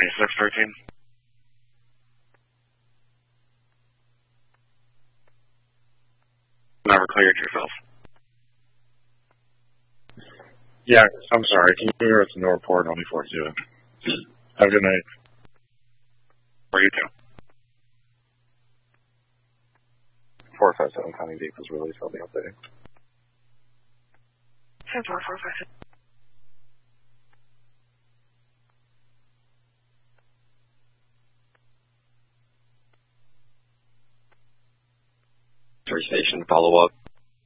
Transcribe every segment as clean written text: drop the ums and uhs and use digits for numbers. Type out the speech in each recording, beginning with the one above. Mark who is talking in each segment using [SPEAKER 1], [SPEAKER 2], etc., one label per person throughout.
[SPEAKER 1] 2613. Never cleared yourself.
[SPEAKER 2] Yeah, I'm sorry. Can you hear us in the report on 42? Have a good night.
[SPEAKER 1] For you too.
[SPEAKER 2] 457 County Deep was released. I'll be updating.
[SPEAKER 3] 10-4-4-5.
[SPEAKER 4] Station follow up.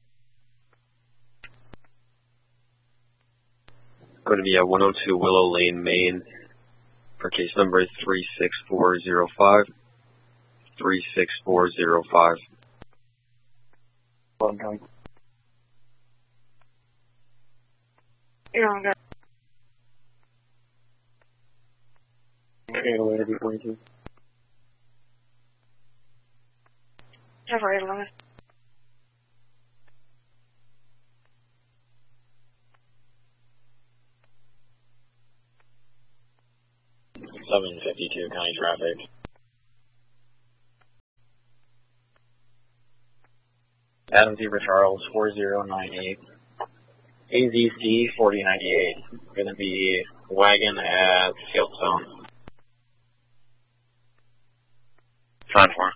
[SPEAKER 4] Going to be at 102 Willow Lane, Maine, for case number 36405. 36405.
[SPEAKER 2] Well, I'm coming.
[SPEAKER 3] You're on, guys.
[SPEAKER 2] Okay, later, B42.
[SPEAKER 3] 10-4-8-11.
[SPEAKER 4] $752 county traffic. Adam Zebra Charles 4098. AZC 4098. Going to be wagon at Fieldstone.
[SPEAKER 1] 10-4.